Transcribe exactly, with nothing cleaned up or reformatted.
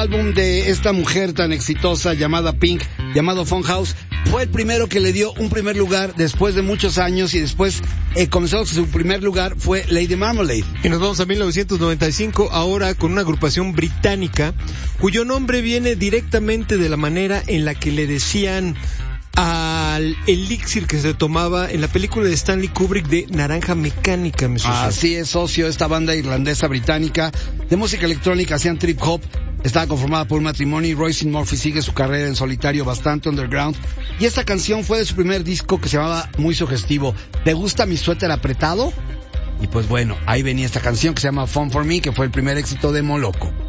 álbum de esta mujer tan exitosa llamada Pink, llamado Funhouse. Fue el primero que le dio un primer lugar después de muchos años, y después eh, comenzó su primer lugar fue Lady Marmalade. Y nos vamos a mil novecientos noventa y cinco, ahora con una agrupación británica cuyo nombre viene directamente de la manera en la que le decían al elixir que se tomaba en la película de Stanley Kubrick de Naranja Mecánica. Me Así es, socio. Esta banda irlandesa británica de música electrónica, hacían trip hop, estaba conformada por un matrimonio, y Roisin Murphy sigue su carrera en solitario bastante underground, y esta canción fue de su primer disco, que se llamaba muy sugestivo, ¿Te gusta mi suéter apretado? Y pues bueno, ahí venía esta canción que se llama Fun for Me, que fue el primer éxito de Moloco.